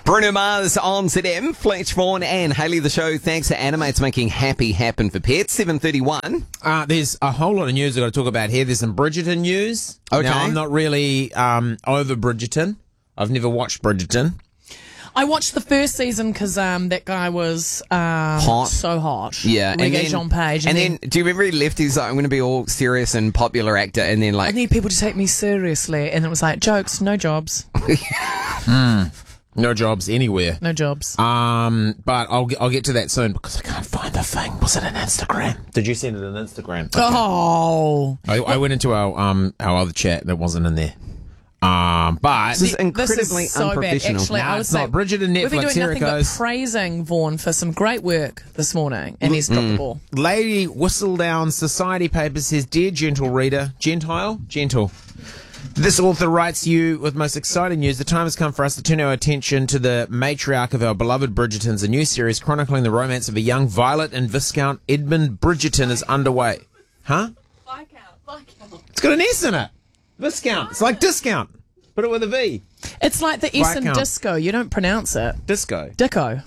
Bruno Mars on ZM, Fletch Vaughan and Hayley the show. Thanks to Animates making happy happen for pets. 7:31. There's a whole lot of news I've got to talk about here. There's some Bridgerton news. Okay. Now, I'm not really over Bridgerton. I've never watched Bridgerton. I watched the first season because that guy was Hot. so hot. Yeah. Jean Page. And then, do you remember he left? He's like, I'm going to be all serious and popular actor. And then, like, I need people to take me seriously. And it was like, jokes, no jobs. No jobs anywhere. No jobs. But I'll get to that soon because I can't find the thing. Was it an Instagram? Did you send it an Instagram? Okay. Oh. I went into our other chat and it wasn't in there. But this is incredibly so unprofessional. bad. Actually, No, I would it's say not. Bridgerton, we've been Netflix, doing here it nothing but goes. praising Vaughan for some great work this morning, and he's dropped the ball. Lady Whistledown Society Paper says, Dear gentle reader, Gentile? Gentle. This author writes you with most exciting news. The time has come for us to turn our attention to the matriarch of our beloved Bridgertons. A new series chronicling the romance of a young Violet and Viscount Edmund Bridgerton is underway. Huh? Viscount. It's got an S in it. Viscount. It's like discount. Put it with a V. It's like the S in Viscount. disco. You don't pronounce it. Disco. Dicko.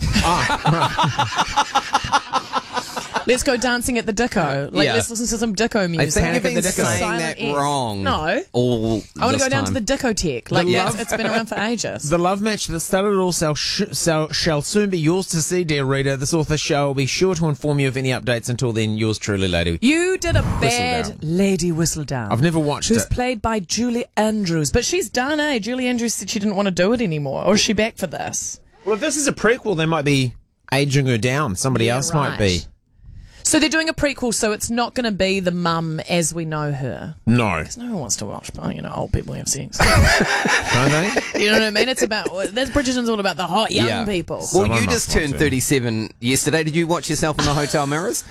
Let's go dancing at the Dicko. Yeah. Let's listen to some Dicko I music. think you've been Panic at the Disco. saying that Silent S. wrong. No. All I want to this go down to time. the Dickothek. Like, love- it's been around for ages. The love match that started it all shall soon be yours to see, dear reader. This author shall be sure to inform you of any updates. Until then, yours truly, Lady. You did a bad Whistledown. Lady Whistledown. I've never watched Who's it. played by Julie Andrews. But she's done, eh? Julie Andrews said she didn't want to do it anymore. Or is she back for this? Well, if this is a prequel, they might be aging her down. Somebody else might be. So they're doing a prequel, so it's not going to be the mum as we know her. No. No one wants to watch, old people have sex. Don't they? You know what I mean? It's about, that's Bridgerton's all about the hot young Yeah. people. Well, Someone you must just turned want to. 37 yesterday. Did you watch yourself in the hotel mirrors?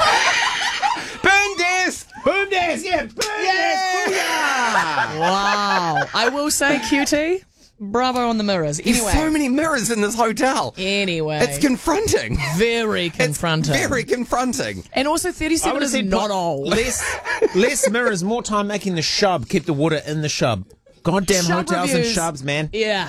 Burn desk! Boom dance, yeah, boom dance. Wow. I will say, QT, bravo on the mirrors. There's Anyway. so many mirrors in this hotel. Anyway. It's confronting. very confronting. It's very confronting. And also 37 is not old. Less mirrors, more time making the shub. Keep the water in the shub. Goddamn Shub hotels reviews. and shubs, man. Yeah.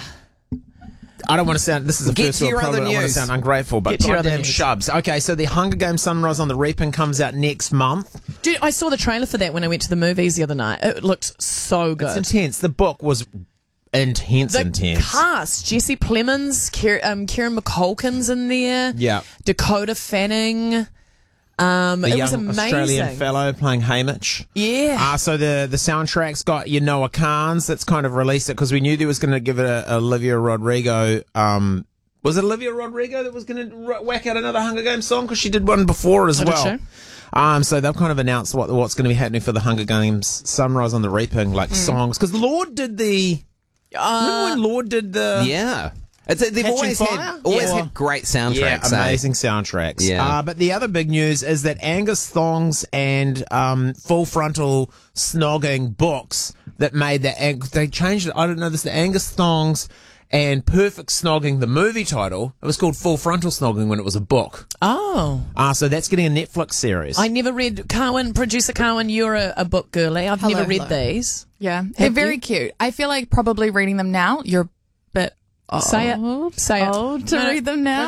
I don't want to sound. This is the Get first to world your problem. other I want to news. sound ungrateful, but Get to your other goddamn news. shubs. Okay, so the Hunger Games Sunrise on the Reaping comes out next month. Dude, I saw the trailer for that when I went to the movies the other night. It looked so good. It's intense. The book was intense. The cast, Jesse Plemons, Kieran McCulkin's in there. Yeah. Dakota Fanning. The it young was amazing. Australian fellow playing Hamish. Yeah. So the soundtrack's got Noah Kahns that's kind of released it because we knew they was going to give it a Olivia Rodrigo. Was it Olivia Rodrigo that was going to whack out another Hunger Games song because she did one before as Oh, did well? she? So they've kind of announced what's going to be happening for the Hunger Games Sunrise on the Reaping, like songs. Because Lord did the. Remember when Lord did the. Yeah. They've Catching always Fire? had great soundtracks. Yeah, amazing soundtracks. Yeah. But the other big news is that Angus Thongs and Full Frontal Snogging books that made that, they changed it. I don't know this. The Angus Thongs and Perfect Snogging, the movie title, it was called Full Frontal Snogging when it was a book. Oh. So that's getting a Netflix series. I never read, producer Carwin, you're a book girly. I've never read these. Yeah, they're very cute. I feel like probably reading them now, you're a bit Say it. Say it. old to read them now.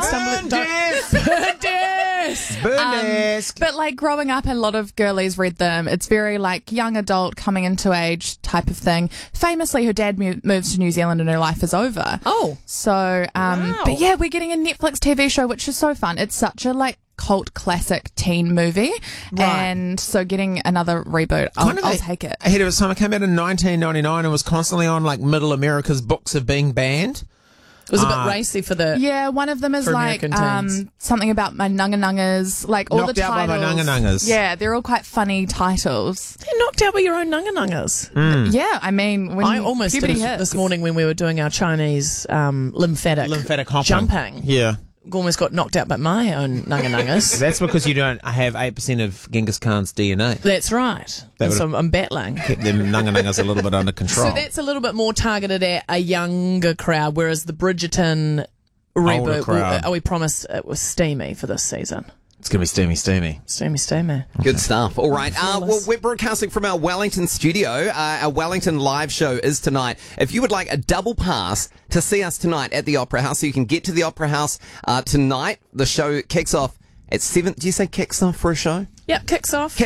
Burlesque. But like growing up, a lot of girlies read them. It's very like young adult coming into age type of thing. Famously, her dad moves to New Zealand and her life is over. Oh. So, but yeah, we're getting a Netflix TV show, which is so fun. It's such a like cult classic teen movie. And so getting another reboot, I'll take it. Ahead of its time, it came out in 1999 and was constantly on like Middle America's books of being banned. It was a bit racy for the... Yeah, one of them is For like American teens. something about my Nunga Nungas, like all Knocked the out by titles. my Nunga Nungas. Yeah, they're all quite funny titles. You're knocked out by your own nunga-nungas. Yeah, I mean, when I almost did puberty it hits. this morning when we were doing our Chinese Lymphatic hopping. jumping. Yeah. Almost got knocked out by my own nunga-nungas. That's because you don't have 8% of Genghis Khan's DNA. That's right. They And so would've- I'm battling. Kept them Nunga Nungas a little bit under control. So that's a little bit more targeted at a younger crowd, whereas the Bridgerton Older reboot, crowd. we promised it was steamy for this season. It's going to be steamy. Steamy. Good stuff. All right. Well, we're broadcasting from our Wellington studio. Our Wellington live show is tonight. If you would like a double pass to see us tonight at the Opera House, so you can get to the Opera House tonight. The show kicks off at 7. Do you say kicks off for a show? Yep, kicks off.